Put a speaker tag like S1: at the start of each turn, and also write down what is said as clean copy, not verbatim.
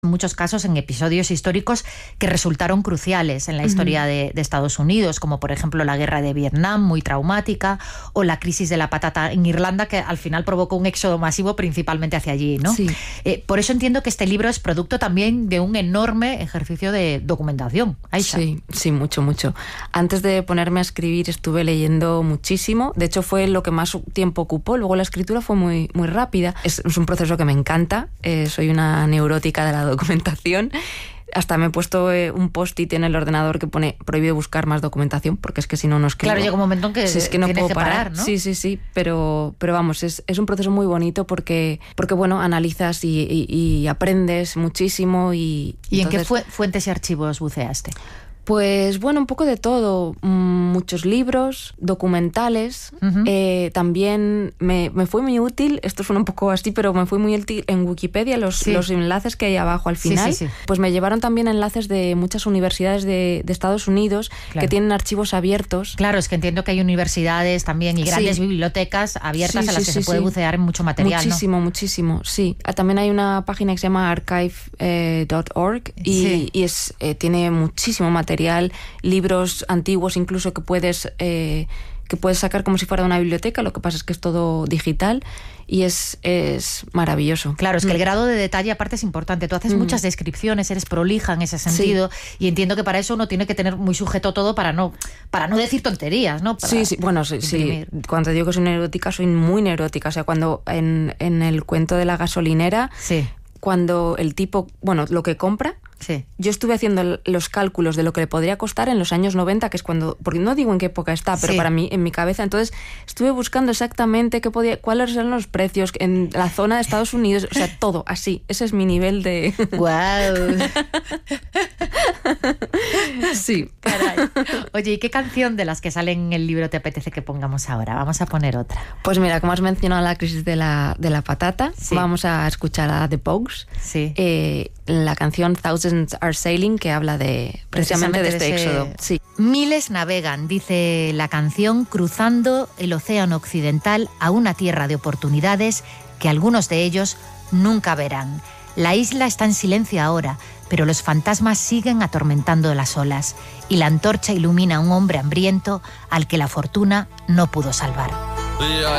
S1: en muchos casos en episodios históricos que resultaron cruciales en la historia de Estados Unidos, como por ejemplo la guerra de Vietnam, muy traumática, o la crisis de la patata en Irlanda, que al final provocó un éxodo masivo principalmente hacia allí, ¿no?
S2: Sí.
S1: Por eso entiendo que este libro es producto también de un enorme ejercicio de documentación. Aisha.
S2: Sí, mucho. Antes de ponerme a escribir estuve leyendo muchísimo. De hecho, fue lo que más tiempo ocupó. Luego la escritura fue muy rápida. Es un proceso que me encanta. Soy una neurótica de la documentación. Hasta me he puesto un post-it en el ordenador que pone prohibido buscar más documentación, porque es que si no escribo.
S1: Claro, llega un momento en que,
S2: es que no
S1: tienes
S2: puedo
S1: que parar, ¿no?
S2: Sí, pero vamos, es un proceso muy bonito porque bueno, analizas y aprendes muchísimo. ¿Y
S1: en qué fuentes y archivos buceaste?
S2: Pues bueno, un poco de todo. Muchos libros, documentales. También me fue muy útil, esto suena un poco así, pero me fue muy útil en Wikipedia los enlaces que hay abajo al final.
S1: Sí.
S2: Pues me llevaron también enlaces de muchas universidades de Estados Unidos, que tienen archivos abiertos.
S1: Claro, es que entiendo que hay universidades también y grandes bibliotecas abiertas a las que se puede bucear en mucho material.
S2: Muchísimo, sí. También hay una página que se llama archive.org y tiene muchísimo material, libros antiguos incluso que puedes sacar como si fuera una biblioteca. Lo que pasa es que es todo digital y es maravilloso.
S1: Claro, es que el grado de detalle aparte es importante. Tú haces muchas descripciones, eres prolija en ese sentido, y entiendo que para eso uno tiene que tener muy sujeto todo para no decir tonterías, ¿no?
S2: Sí. Cuando digo que soy neurótica, soy muy neurótica. O sea, cuando en el cuento de la gasolinera, cuando el tipo, lo que compra, yo estuve haciendo los cálculos de lo que le podría costar en los años 90, que es cuando, porque no digo en qué época está, pero para mí, en mi cabeza, entonces estuve buscando exactamente cuáles eran los precios en la zona de Estados Unidos, o sea, todo así. Ese es mi nivel de...
S1: ¡Guau!
S2: Sí.
S1: Caray. Oye, ¿y qué canción de las que salen en el libro te apetece que pongamos ahora? Vamos a poner otra.
S2: Pues mira, como has mencionado la crisis de la patata, vamos a escuchar a The Pogues.
S1: Sí.
S2: La canción Thousands Are Sailing, que habla precisamente de este éxodo. Sí.
S1: Miles navegan, dice la canción, cruzando el océano occidental a una tierra de oportunidades que algunos de ellos nunca verán. La isla está en silencio ahora, pero los fantasmas siguen atormentando las olas y la antorcha ilumina a un hombre hambriento al que la fortuna no pudo salvar.
S3: The